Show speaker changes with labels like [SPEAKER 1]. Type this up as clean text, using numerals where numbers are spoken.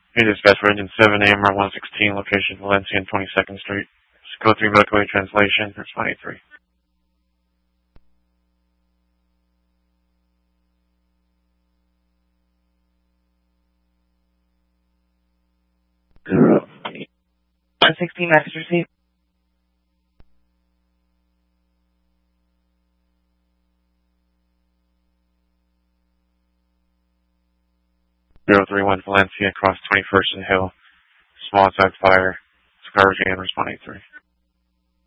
[SPEAKER 1] Hey, dispatch for engine 7 AMR 116, location Valencia and 22nd Street. Code 3 Milky Way translation, respond 83.
[SPEAKER 2] Zero. 116 message received.
[SPEAKER 1] 031 Valencia, across 21st and Hill. Small attack fire. Scar Jam, respond 83.